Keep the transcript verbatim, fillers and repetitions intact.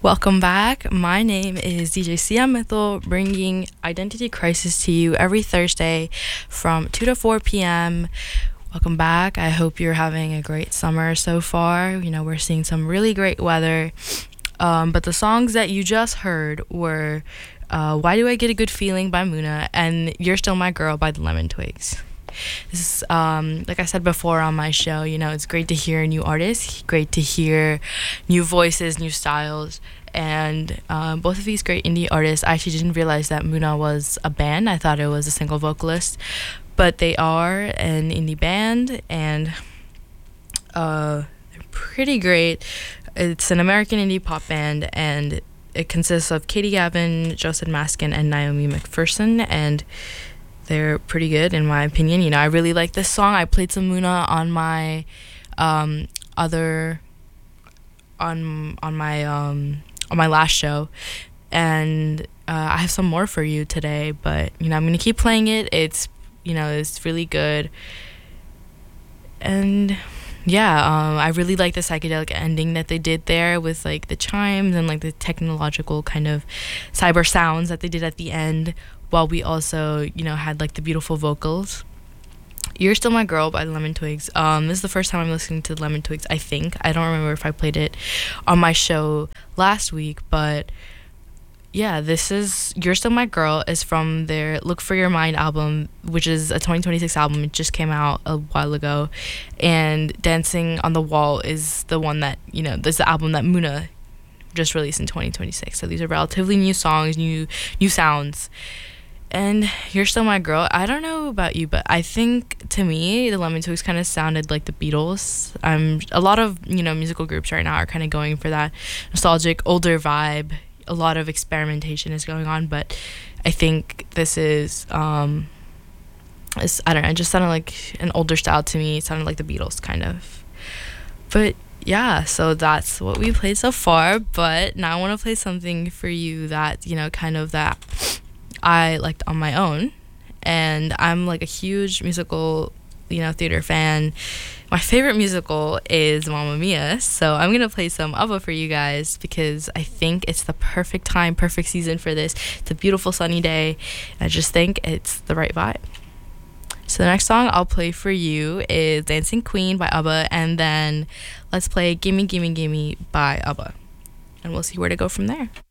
Welcome back. My name is D J Sia Mithil, bringing Identity Crisis to you every Thursday from two to four p.m. Welcome back. I hope you're having a great summer so far. You know, we're seeing some really great weather. Um, but the songs that you just heard were uh, Why Do I Get a Good Feeling by Muna and You're Still My Girl by the Lemon Twigs. This is, um, like I said before on my show, you know, it's great to hear new artists, great to hear new voices, new styles. And uh, both of these great indie artists, I actually didn't realize that Muna was a band. I thought it was a single vocalist. But they are an indie band, and uh, they're pretty great. It's an American indie pop band, and it consists of Katie Gavin, Joseph Maskin, and Naomi McPherson, and they're pretty good in my opinion. You know, I really like this song. I played some Muna on my um, other on on my um, on my last show, and uh, I have some more for you today. But you know, I'm gonna keep playing it. It's you know, it's really good, and yeah, um, I really like the psychedelic ending that they did there with like the chimes and like the technological kind of cyber sounds that they did at the end, while we also, you know, had like the beautiful vocals. You're Still My Girl by the Lemon Twigs. Um, this is the first time I'm listening to the Lemon Twigs, I think. I don't remember if I played it on my show last week, but yeah, this is You're Still My Girl is from their Look For Your Mind album, which is a twenty twenty-six album. It just came out a while ago. And Dancing on the Wall is the one that, you know, this is the album that Muna just released in twenty twenty-six. So these are relatively new songs, new new sounds. And You're Still My Girl, I don't know about you, but I think to me the Lemon Twigs kind of sounded like the Beatles. Um, a lot of, you know, musical groups right now are kind of going for that nostalgic older vibe. A lot of experimentation is going on, but I think this is um, it's, I don't know, it just sounded like an older style to me. It sounded like the Beatles kind of. But yeah, so that's what we played so far. But now I want to play something for you that, you know, kind of that I liked on my own. And I'm like a huge musical, you know, theater fan. My favorite musical is Mamma Mia, so I'm gonna play some ABBA for you guys because I think it's the perfect time, perfect season for this. It's a beautiful sunny day, and I just think it's the right vibe. So the next song I'll play for you is Dancing Queen by ABBA, and then let's play Gimme Gimme Gimme by ABBA, and we'll see where to go from there.